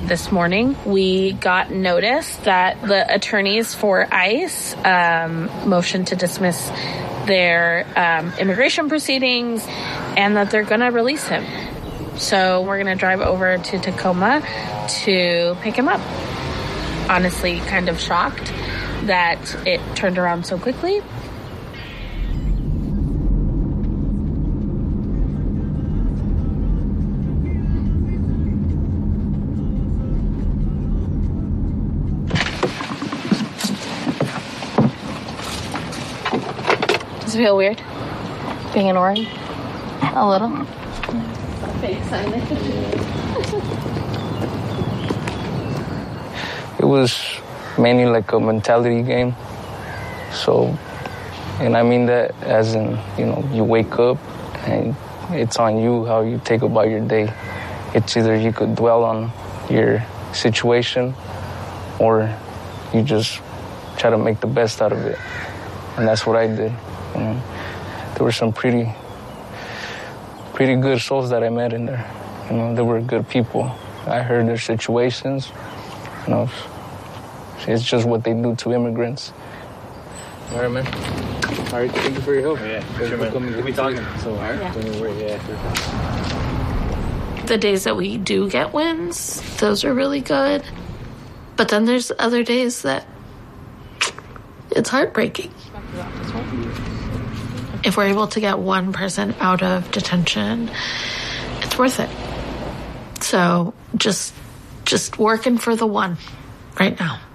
this morning, we got notice that the attorneys for ICE motioned to dismiss their immigration proceedings and that they're going to release him. So we're going to drive over to Tacoma to pick him up. Honestly, kind of shocked that it turned around so quickly. Does it feel weird being in Oregon? A little? Fake signage. It was mainly like a mentality game. So, and I mean that as in, you wake up and it's on you how you take about your day. It's either you could dwell on your situation or you just try to make the best out of it. And that's what I did. There were some pretty good souls that I met in there. They were good people. I heard their situations. It's just what they do to immigrants. All right, man. All right, thank you for your help. Yeah, sure, man. We'll be talking. So, all right, don't worry. Yeah. The days that we do get wins, those are really good. But then there's other days that it's heartbreaking. If we're able to get one person out of detention, it's worth it. So just working for the one right now.